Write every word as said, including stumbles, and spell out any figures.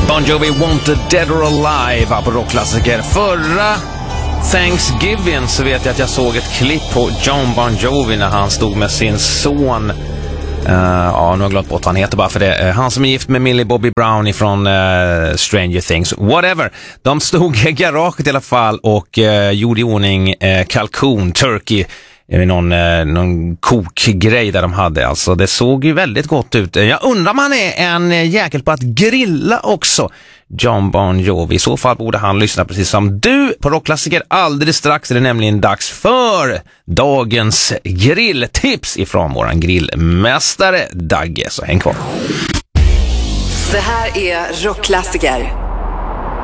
Bon Jovi, Wanted, Dead or Alive på rockklassiker. Förra Thanksgiving så vet jag att jag såg ett klipp på John Bon Jovi när han stod med sin son. Uh, ja, nu har jag glömt bort vad han heter bara för det. Uh, han som är gift med Millie Bobby Brown ifrån uh, Stranger Things. Whatever. De stod i garaget i alla fall och uh, gjorde i ordning uh, kalkon, turkey, någon, uh, någon kokgrej där de hade. Alltså, det såg ju väldigt gott ut. Jag undrar om han är en jäkel på att grilla också. John Bon Jovi. I så fall borde han lyssna precis som du på rockklassiker. Alldeles strax är det nämligen dags för dagens grilltips ifrån våran grillmästare Dagge. Så häng kvar. Det här är rockklassiker